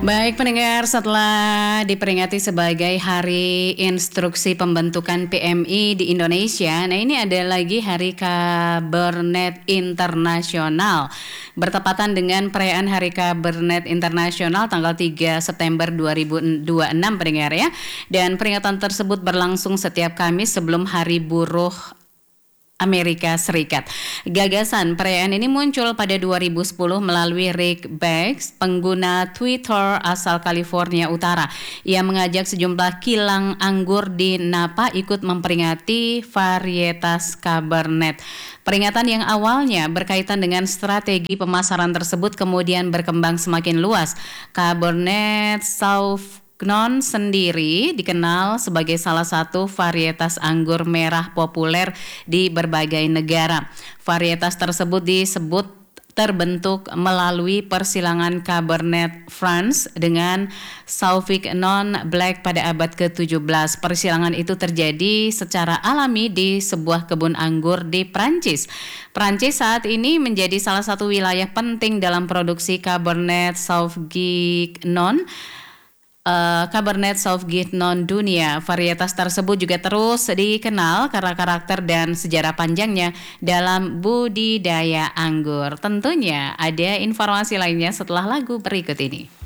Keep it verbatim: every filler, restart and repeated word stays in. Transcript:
Baik pendengar, setelah diperingati sebagai Hari Instruksi Pembentukan P M I di Indonesia, nah ini ada lagi Hari Kabernet Internasional. Bertepatan dengan perayaan Hari Kabernet Internasional tanggal tiga September dua ribu dua puluh enam pendengar ya. Dan peringatan tersebut berlangsung setiap Kamis sebelum Hari Buruh Amerika Serikat. Gagasan perayaan ini muncul pada dua ribu sepuluh melalui Rick Bags, pengguna Twitter asal California Utara. Ia mengajak sejumlah kilang anggur di Napa ikut memperingati varietas Cabernet. Peringatan yang awalnya berkaitan dengan strategi pemasaran tersebut kemudian berkembang semakin luas. Cabernet Sauvignon Non sendiri dikenal sebagai salah satu varietas anggur merah populer di berbagai negara. Varietas tersebut disebut terbentuk melalui persilangan Cabernet Franc dengan Sauvignon Black pada abad ke tujuh belas. Persilangan itu terjadi secara alami di sebuah kebun anggur di Prancis. Prancis saat ini menjadi salah satu wilayah penting dalam produksi Cabernet Sauvignon. Uh, Cabernet Sauvignon dunia. Varietas tersebut juga terus dikenal karena karakter dan sejarah panjangnya dalam budidaya anggur. Tentunya ada informasi lainnya setelah lagu berikut ini.